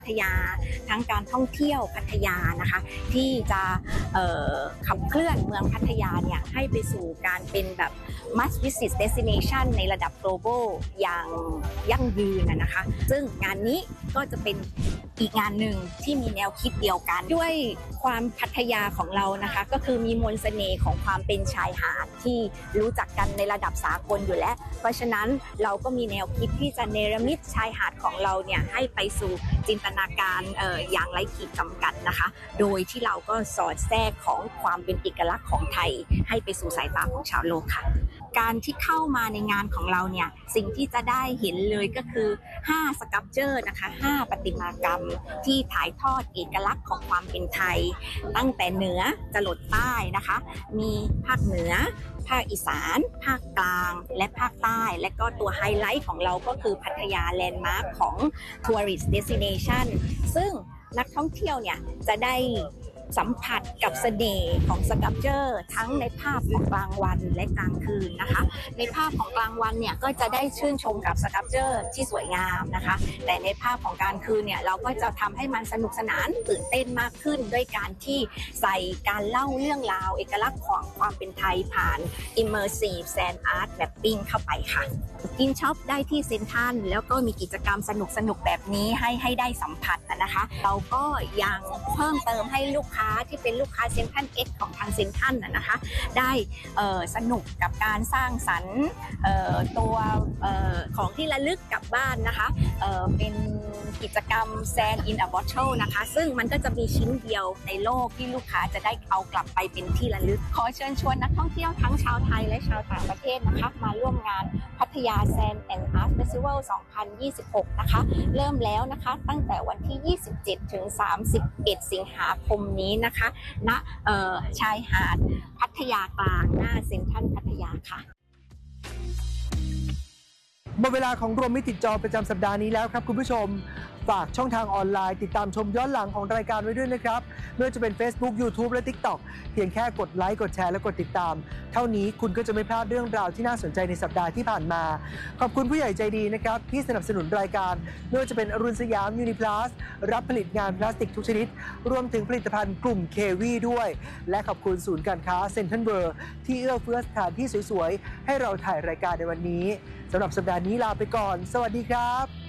พัทยาทั้งการท่องเที่ยวพัทยานะคะที่จะขับเคลื่อนเมืองพัทยาเนี่ยให้ไปสู่การเป็นแบบ must visit destination ในระดับ global อย่างยั่งยืนนะคะซึ่งงานนี้ก็จะเป็นอีกงานหนึ่งที่มีแนวคิดเดียวกันด้วยความพัทยาของเรานะคะก็คือมีมนต์เสน่ห์ของความเป็นชายหาดที่รู้จักกันในระดับสากลอยู่แล้วเพราะฉะนั้นเราก็มีแนวคิดที่จะเนรมิตชายหาดของเราเนี่ยให้ไปสู่จินตนาการอย่างไร้ขีดจำกัดนะคะโดยที่เราก็สอดแทรกของความเป็นเอกลักษณ์ของไทยให้ไปสู่สายตาของชาวโลกค่ะการที่เข้ามาในงานของเราเนี่ยสิ่งที่จะได้เห็นเลยก็คือ5สคัลปเจอร์นะคะ5ประติมากรรมที่ถ่ายทอดเอกลักษณ์ของความเป็นไทยตั้งแต่เหนือจรดใต้นะคะมีภาคเหนือภาคอีสานภาคกลางและภาคใต้และก็ตัวไฮไลท์ของเราก็คือพัทยาแลนด์มาร์คของ Tourist Destination ซึ่งนักท่องเที่ยวเนี่ยจะได้สัมผัสกับเสน่ห์ของสคัลปเจอร์ทั้งในภาพของกลางวันและกลางคืนนะคะในภาพของกลางวันเนี่ยก็จะได้ชื่นชมกับสคัลปเจอร์ที่สวยงามนะคะแต่ในภาพของกลางคืนเนี่ยเราก็จะทำให้มันสนุกสนานตื่นเต้นมากขึ้นด้วยการที่ใส่การเล่าเรื่องราวเอกลักษณ์ของความเป็นไทยผ่าน Immersive Sand Art Mapping เข้าไปค่ะกินช็อปได้ที่เซ็นทรัลแล้วก็มีกิจกรรมสนุกๆแบบนี้ให้ได้สัมผัสนะคะเราก็ยังเพิ่มเติมให้ลูกค้าที่เป็นลูกค้าเซ็นทรัลเอ็กซ์ของทางเซ็นทรัลนะคะได้สนุกกับการสร้างสรรค์ตัวของที่ระลึกกลับบ้านนะคะเป็นกิจกรรม Sand in a Bottle นะคะซึ่งมันก็จะมีชิ้นเดียวในโลกที่ลูกค้าจะได้เอากลับไปเป็นที่ระลึกขอเชิญชวนนักท่องเที่ยวทั้งชาวไทยและชาวต่างประเทศนะคะมาร่วมงานพัทยา Sand and Art Festival 2026 นะคะเริ่มแล้วนะคะตั้งแต่วันที่27ถึง31สิงหาคมนี้นะคะณชายหาดพัทยากลางหน้าเซ็นทรัลพัทยาค่ะหมดเวลาของรวมมิติจอประจำสัปดาห์นี้แล้วครับคุณผู้ชมฝากช่องทางออนไลน์ติดตามชมย้อนหลังของรายการไว้ด้วยนะครับไม่ว่าจะเป็น Facebook YouTube และ TikTok เพียงแค่กดไลค์กดแชร์และกดติดตามเท่านี้คุณก็จะไม่พลาดเรื่องราวที่น่าสนใจในสัปดาห์ที่ผ่านมาขอบคุณผู้ใหญ่ใจดีนะครับที่สนับสนุนรายการไม่ว่าจะเป็นอรุณสยามยูนิพลัสรับผลิตงานพลาสติกทุกชนิดรวมถึงผลิตภัณฑ์กลุ่ม KV ด้วยและขอบคุณศูนย์การค้าเซ็นทรัลเวิลด์ที่เอื้อเฟื้อสถานที่สวยๆให้เราถ่ายรายการในวันนี้สำหรับสัปดาห์นี้ลาไปก่อนสวัสดีครับ